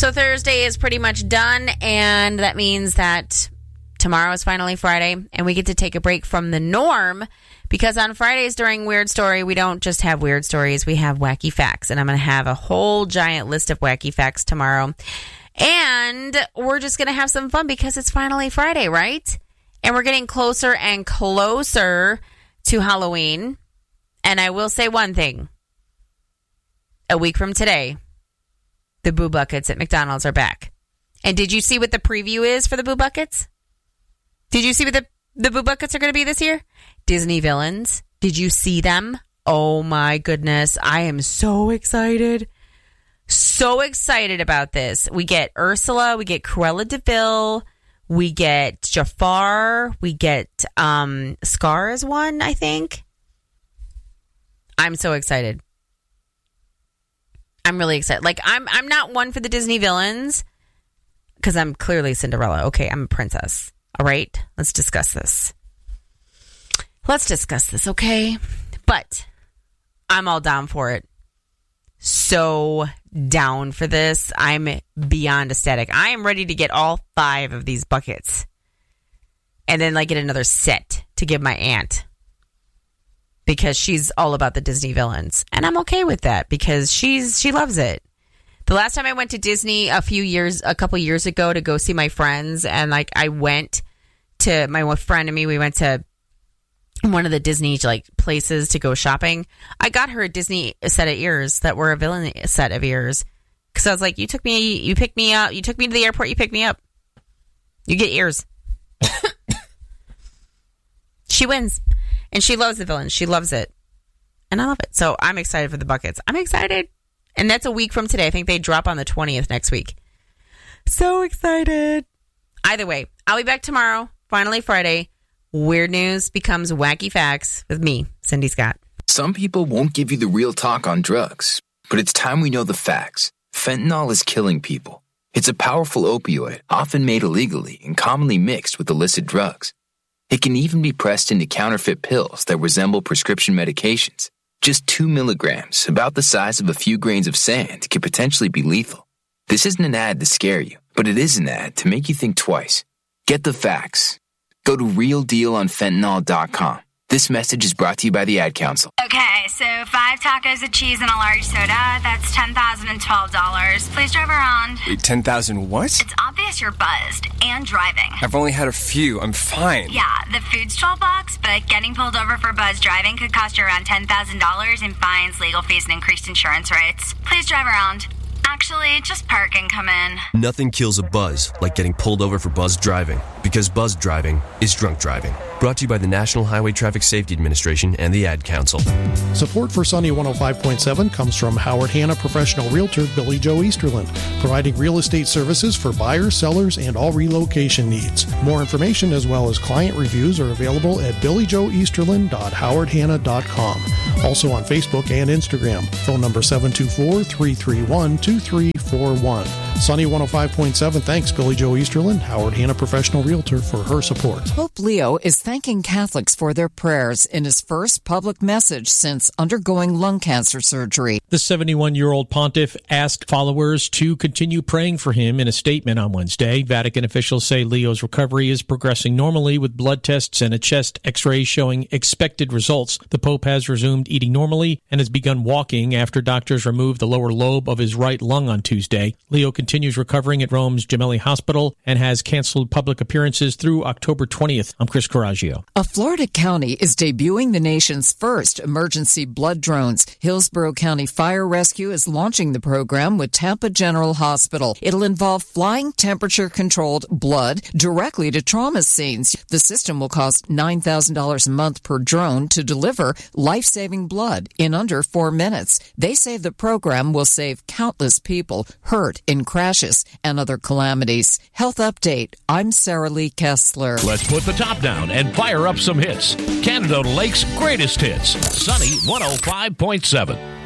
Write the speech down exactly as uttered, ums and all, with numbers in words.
So Thursday is pretty much done, and that means that tomorrow is finally Friday, and we get to take a break from the norm, because on Fridays during Weird Story, we don't just have weird stories, we have wacky facts, and I'm going to have a whole giant list of wacky facts tomorrow. And we're just going to have some fun because it's finally Friday, right? And we're getting closer and closer to Halloween. And I will say one thing. A week from today, the Boo Buckets at McDonald's are back. And did you see what the preview is for the Boo Buckets? Did you see what the, the Boo Buckets are going to be this year? Disney villains. Did you see them? Oh my goodness. I am so excited. So excited about this. We get Ursula. We get Cruella de Vil. We get Jafar. We get um, Scar as one, I think. I'm so excited. I'm really excited. Like, I'm I'm not one for the Disney villains because I'm clearly Cinderella. Okay, I'm a princess. All right, let's discuss this. Let's discuss this, okay? But I'm all down for it. So down for this. I'm beyond ecstatic. I am ready to get all five of these buckets and then like get another set to give my aunt, because she's all about the Disney villains. And I'm okay with that because she's she loves it. The last time I went to Disney a few years, a couple years ago to go see my friends, and like I went to my friend and me, we went to one of the Disney like places to go shopping. I got her a Disney set of ears that were a villain set of ears. Because I was like, you took me, you picked me up, you took me to the airport, you picked me up. You get ears. She wins. And she loves the villains. She loves it. And I love it. So I'm excited for the buckets. I'm excited. And that's a week from today. I think they drop on the twentieth next week. So excited. Either way, I'll be back tomorrow. Finally Friday. Weird news becomes wacky facts with me, Cindy Scott. Some people won't give you the real talk on drugs, but it's time we know the facts. Fentanyl is killing people. It's a powerful opioid, often made illegally and commonly mixed with illicit drugs. It can even be pressed into counterfeit pills that resemble prescription medications. Just two milligrams, about the size of a few grains of sand, can potentially be lethal. This isn't an ad to scare you, but it is an ad to make you think twice. Get the facts. Go to real deal on fentanyl dot com. This message is brought to you by the Ad Council. Okay, so five tacos of cheese and a large soda, that's ten thousand twelve dollars. Please drive around. Wait, ten thousand what? It's obvious you're buzzed and driving. I've only had a few. I'm fine. Yeah, the food's twelve bucks, but getting pulled over for buzz driving could cost you around ten thousand dollars in fines, legal fees, and increased insurance rates. Please drive around. Actually, just park and come in. Nothing kills a buzz like getting pulled over for buzz driving, because buzz driving is drunk driving. Brought to you by the National Highway Traffic Safety Administration and the Ad Council. Support for Sunny one oh five point seven comes from Howard Hanna professional realtor Billy Joe Easterland, providing real estate services for buyers, sellers, and all relocation needs. More information as well as client reviews are available at billy joe easterland dot howard hanna dot com. Also on Facebook and Instagram. Phone number seven two four, three three one, two three four one. Sunny one oh five point seven thanks Billy Joe Easterland, Howard Hanna professional realtor, for her support. Pope Leo is thanking Catholics for their prayers in his first public message since undergoing lung cancer surgery. The seventy-one-year-old pontiff asked followers to continue praying for him in a statement on Wednesday. Vatican officials say Leo's recovery is progressing normally with blood tests and a chest x-ray showing expected results. The Pope has resumed eating normally and has begun walking after doctors removed the lower lobe of his right lung on Tuesday. Leo continues recovering at Rome's Gemelli Hospital and has canceled public appearances through October twentieth. I'm Chris Coraggio. A Florida county is debuting the nation's first emergency blood drones. Hillsborough County Fire Rescue is launching the program with Tampa General Hospital. It'll involve flying temperature-controlled blood directly to trauma scenes. The system will cost nine thousand dollars a month per drone to deliver life-saving blood in under four minutes. They say the program will save countless people hurt in crashes and other calamities. Health Update. I'm Sarah Lee Kessler. Let's put the top down and fire up some hits. Canada Lake's greatest hits. Sunny one oh five point seven.